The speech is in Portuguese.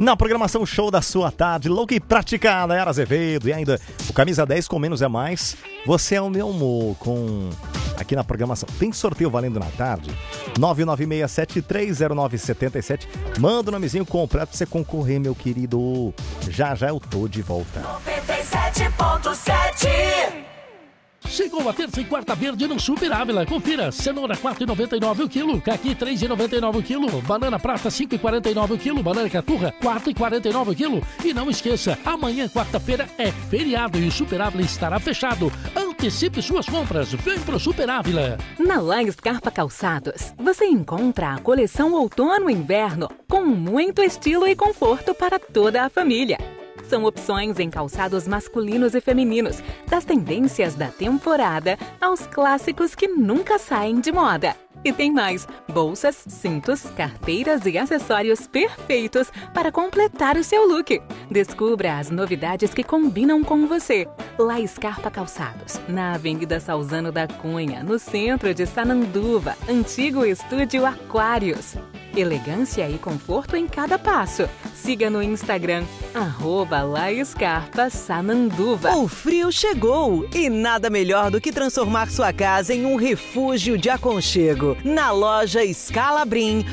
Na programação Show da Sua Tarde, louca e praticada, Era Azevedo. E ainda o Camisa 10 com menos é mais. Você é o meu amor, com... Aqui na programação. Tem sorteio valendo na tarde? 996730977. Manda o nomezinho completo pra você concorrer, meu querido. Já eu tô de volta. 97.7. Chegou a terça e quarta verde no Super Ávila. Confira, cenoura 4,99 o quilo, caqui 3,99 o quilo, banana prata 5,49 o quilo, banana caturra 4,49 o quilo. E não esqueça, amanhã quarta-feira é feriado e o Super Ávila estará fechado. Antecipe suas compras, vem pro Super Ávila. Na La Scarpa Calçados, você encontra a coleção outono e inverno com muito estilo e conforto para toda a família. São opções em calçados masculinos e femininos, das tendências da temporada aos clássicos que nunca saem de moda. E tem mais, bolsas, cintos, carteiras e acessórios perfeitos para completar o seu look. Descubra as novidades que combinam com você. La Scarpa Calçados, na Avenida Salzano da Cunha, no centro de Sananduva, antigo estúdio Aquários. Elegância e conforto em cada passo. Siga no Instagram, @LaScarpaSananduva. O frio chegou e nada melhor do que transformar sua casa em um refúgio de aconchego. Na loja Scalabrin,